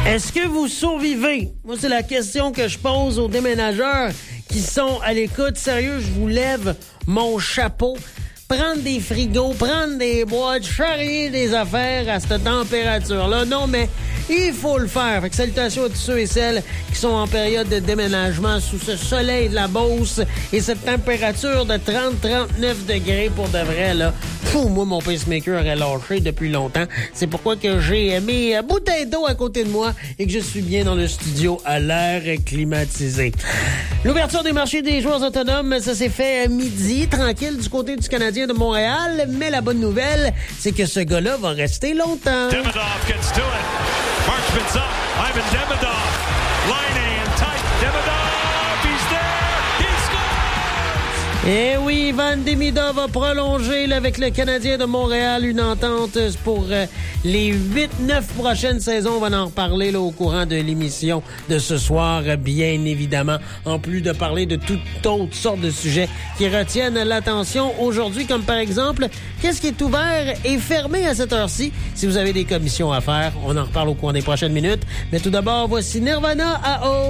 Est-ce que vous survivez? Moi, c'est la question que je pose aux déménageurs qui sont à l'écoute. Sérieux, je vous lève mon chapeau. Prendre des frigos, prendre des boîtes, charrier des affaires à cette température-là. Non, mais il faut le faire. Fait que salutations à tous ceux et celles qui sont en période de déménagement sous ce soleil de la Beauce et cette température de 30-39 degrés pour de vrai, là. Fou, moi, mon pacemaker aurait lâché depuis longtemps. C'est pourquoi que j'ai mes bouteilles d'eau à côté de moi et que je suis bien dans le studio à l'air climatisé. L'ouverture des marchés des joueurs autonomes, ça s'est fait à midi, tranquille du côté du Canadien de Montréal, mais la bonne nouvelle, c'est que ce gars-là va rester longtemps. Demidov gets to it. Marchment's up. Ivan Demidov. Line in tight. Demidov, he's there. He scores! Eh oui, Ivan Demidov a prolongé là, avec le Canadien de Montréal une entente pour les 8-9 prochaines saisons. On va en reparler là, au courant de l'émission de ce soir, bien évidemment. En plus de parler de toutes autres sortes de sujets qui retiennent l'attention aujourd'hui, comme par exemple, qu'est-ce qui est ouvert et fermé à cette heure-ci? Si vous avez des commissions à faire, on en reparle au cours des prochaines minutes. Mais tout d'abord, voici Nirvana à